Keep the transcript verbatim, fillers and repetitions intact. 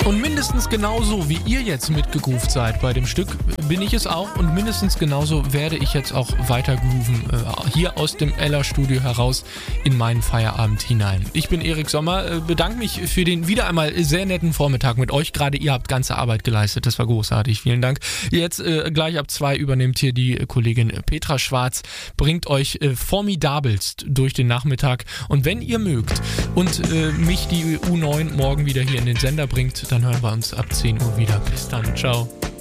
Und mindestens genauso wie ihr jetzt mitgegroovt seid bei dem Stück, bin ich es auch. Und mindestens genauso werde ich jetzt auch weiter grooven, äh, hier aus dem Ella-Studio heraus in meinen Feierabend hinein. Ich bin Erik Sommer, äh, bedanke mich für den wieder einmal sehr netten Vormittag mit euch. Gerade ihr habt ganze Arbeit geleistet, das war großartig. Vielen Dank. Jetzt äh, gleich ab zwei übernimmt hier die Kollegin Petra Schwarz, bringt euch äh, formidabelst durch den Nachmittag. Und wenn ihr mögt und äh, mich die U neun morgen wieder hier in den Sender bringt, dann hören wir uns ab zehn Uhr wieder. Bis dann, ciao.